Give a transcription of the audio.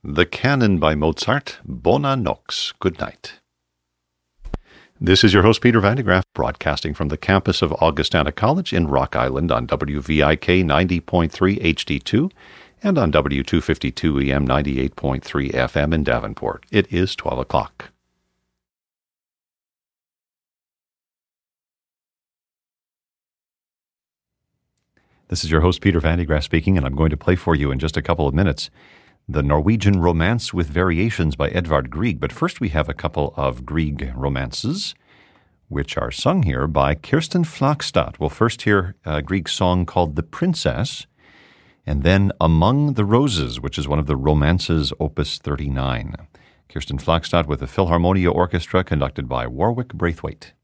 The Canon by Mozart, Bona Nox, good night. This is your host, Peter Van de Graaff, broadcasting from the campus of Augustana College in Rock Island on WVIK 90.3 HD2 and on W252 EM 98.3 FM in Davenport. It is 12 o'clock. This is your host, Peter Van de Graaff speaking, and I'm going to play for you in just a couple of minutes the Norwegian Romance with Variations by Edvard Grieg. But first we have a couple of Grieg romances, which are sung here by Kirsten Flagstad. We'll first hear Grieg's song called The Princess, and then Among the Roses, which is one of the romances, Opus 39. Kirsten Flagstad with the Philharmonia Orchestra, conducted by Warwick Braithwaite.